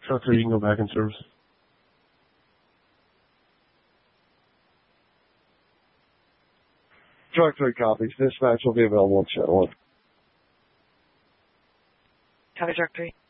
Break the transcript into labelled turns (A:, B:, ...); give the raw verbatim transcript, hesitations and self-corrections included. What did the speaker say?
A: Truck three, you can go back in service.
B: Truck three copies. Dispatch will be available at channel one.
C: Copy, Truck three.